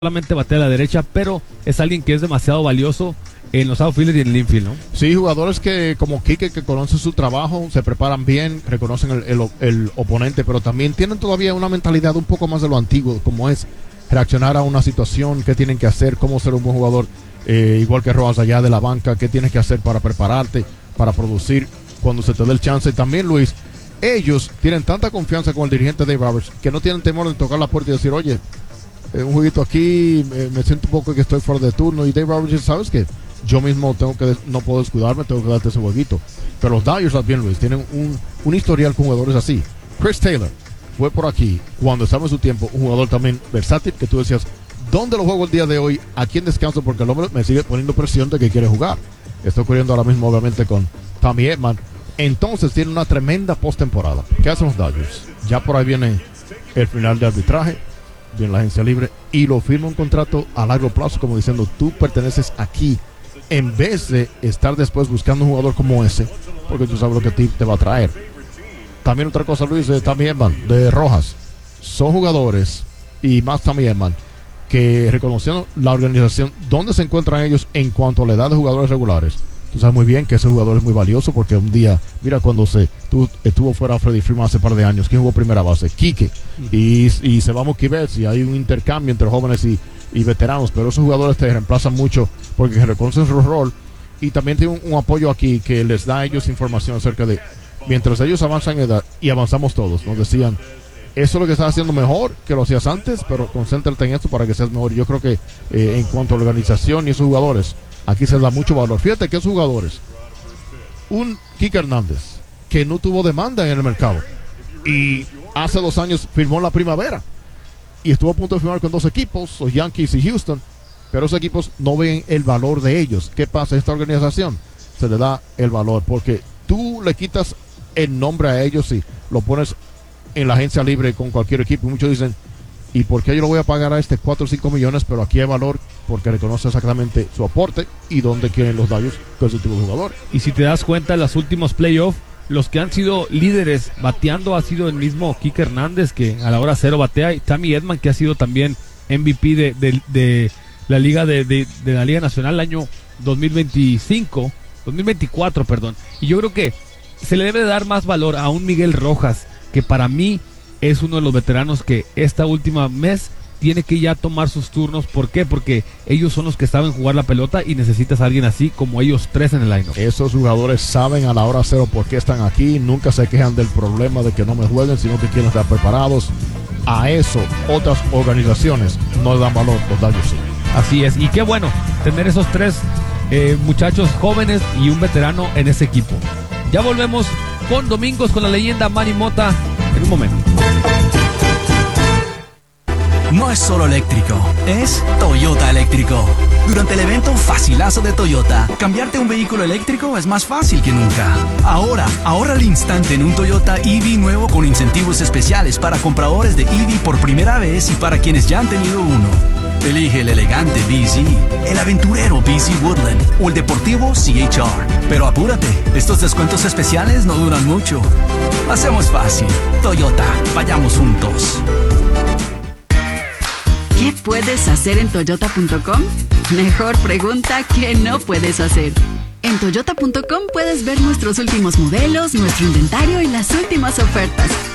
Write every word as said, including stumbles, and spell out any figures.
solamente batea a la derecha, pero es alguien que es demasiado valioso en los outfielders y en el infield, ¿no? Sí, jugadores que como Quique, que conocen su trabajo, se preparan bien, reconocen el, el, el oponente, pero también tienen todavía una mentalidad un poco más de lo antiguo, como es reaccionar a una situación, qué tienen que hacer, cómo ser un buen jugador, eh, igual que Rojas allá de la banca, qué tienes que hacer para prepararte, para producir cuando se te dé el chance. Y también, Luis, ellos tienen tanta confianza con el dirigente Dave Roberts que no tienen temor de tocar la puerta y decir, oye, eh, un jueguito aquí, eh, me siento un poco que estoy fuera de turno. Y Dave Roberts dice, ¿sabes qué? Yo mismo tengo que, no puedo descuidarme, tengo que darte ese jueguito. Pero los Dodgers también, Luis, tienen un, un historial con jugadores así. Chris Taylor fue por aquí, cuando estaba en su tiempo, un jugador también versátil, que tú decías, ¿dónde lo juego el día de hoy? ¿A quién descanso? Porque el hombre me sigue poniendo presión de que quiere jugar. Está ocurriendo ahora mismo, obviamente, con Tommy Edman. Entonces tiene una tremenda postemporada. ¿Qué hacen los Dodgers? Ya por ahí viene el final de arbitraje, viene la agencia libre, y lo firma un contrato a largo plazo, como diciendo, tú perteneces aquí, en vez de estar después buscando un jugador como ese, porque tú sabes lo que a ti te va a traer. También otra cosa, Luis, de Tommy Edman, de Rojas, son jugadores, y más Tommy Edman, que reconociendo la organización, dónde se encuentran ellos en cuanto a la edad de jugadores regulares. Tú sabes muy bien que ese jugador es muy valioso, porque un día, mira cuando se tú, estuvo fuera Freddie Freeman hace par de años, ¿quién jugó primera base? Quique, y, y se va Mookie Betts, y hay un intercambio entre jóvenes y, y veteranos, pero esos jugadores te reemplazan mucho porque reconocen su rol, y también tiene un, un apoyo aquí que les da a ellos información acerca de, mientras ellos avanzan en edad, y avanzamos todos, nos decían, eso es lo que estás haciendo mejor que lo hacías antes, pero concéntrate en esto para que seas mejor. Yo creo que eh, en cuanto a la organización y esos jugadores, aquí se da mucho valor. Fíjate que esos jugadores, un Kike Hernández que no tuvo demanda en el mercado y hace dos años firmó en la primavera y estuvo a punto de firmar con dos equipos, los Yankees y Houston, pero esos equipos no ven el valor de ellos. ¿Qué pasa? Esta organización se le da el valor porque tú le quitas el nombre a ellos y lo pones en la agencia libre con cualquier equipo. Muchos dicen, ¿y por qué yo lo voy a pagar a este cuatro o cinco millones? Pero aquí hay valor porque reconoce exactamente su aporte y dónde quieren los Dodgers con ese tipo de jugador. Y si te das cuenta, en los últimos playoffs, los que han sido líderes bateando ha sido el mismo Kike Hernández, que a la hora cero batea, y Tommy Edman, que ha sido también M V P de, de, de la Liga de, de, de la Liga Nacional el año dos mil veinticinco, dos mil veinticuatro, perdón. Y yo creo que se le debe de dar más valor a un Miguel Rojas, que para mí es uno de los veteranos que esta última mes tiene que ya tomar sus turnos. ¿Por qué? Porque ellos son los que saben jugar la pelota y necesitas a alguien así como ellos tres en el line-up. Esos jugadores saben a la hora cero por qué están aquí, nunca se quejan del problema de que no me jueguen, sino que quieren estar preparados. A eso otras organizaciones no le dan valor, los Dodgers sí. Así es, y qué bueno tener esos tres eh, muchachos jóvenes y un veterano en ese equipo. Ya volvemos con Domingos con la leyenda Manny Mota en un momento. No es solo eléctrico, es Toyota eléctrico. Durante el evento Facilazo de Toyota, cambiarte un vehículo eléctrico es más fácil que nunca. Ahora, ahorra al instante en un Toyota E V nuevo con incentivos especiales para compradores de E V por primera vez y para quienes ya han tenido uno. Elige el elegante B Z, el aventurero B Z Woodland o el deportivo C H R. Pero apúrate, estos descuentos especiales no duran mucho. Hacemos fácil. Toyota, vayamos juntos. ¿Qué puedes hacer en toyota punto com? Mejor pregunta, ¿qué no puedes hacer? En toyota punto com puedes ver nuestros últimos modelos, nuestro inventario y las últimas ofertas.